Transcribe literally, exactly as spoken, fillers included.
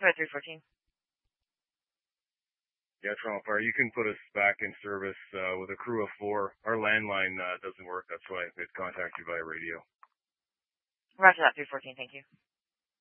Go ahead, three fourteen. Yeah, Toronto Fire, you can put us back in service uh, with a crew of four. Our landline uh, doesn't work. That's why we had contact you via radio. Roger that, three fourteen. Thank you.